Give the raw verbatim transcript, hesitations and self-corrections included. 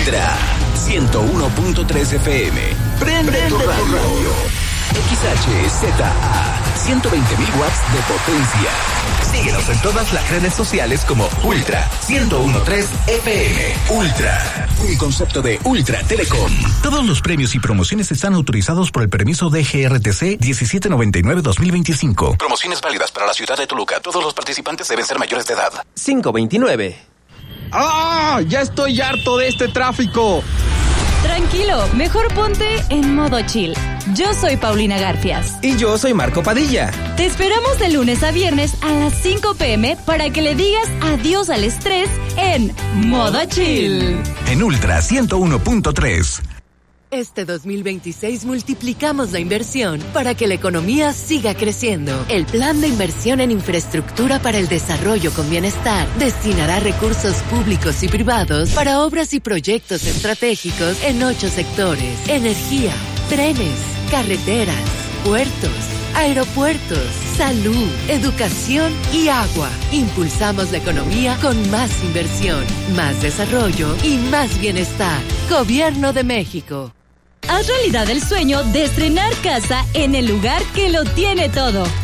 Ultra ciento uno punto tres F M. Prende, Prende tu radio. radio. X H Z A, ciento veinte mil watts de potencia. Síguenos en todas las redes sociales como Ultra ciento uno punto tres F M. Ultra, un concepto de Ultra Telecom. Todos los premios y promociones están autorizados por el permiso de G R T C diecisiete noventa y nueve guion dos mil veinticinco. Promociones válidas para la ciudad de Toluca. Todos los participantes deben ser mayores de edad. cinco veintinueve. ¡Ah! ¡Ya estoy harto de este tráfico! Tranquilo, mejor ponte en modo chill. Yo soy Paulina Garfias. Y yo soy Marco Padilla. Te esperamos de lunes a viernes a las cinco pm para que le digas adiós al estrés en modo chill. En Ultra ciento uno punto tres. Este dos mil veintiséis multiplicamos la inversión para que la economía siga creciendo. El Plan de Inversión en Infraestructura para el Desarrollo con Bienestar destinará recursos públicos y privados para obras y proyectos estratégicos en ocho sectores: energía, trenes, carreteras, puertos, aeropuertos, salud, educación y agua. Impulsamos la economía con más inversión, más desarrollo y más bienestar. Gobierno de México. Haz realidad el sueño de estrenar casa en el lugar que lo tiene todo.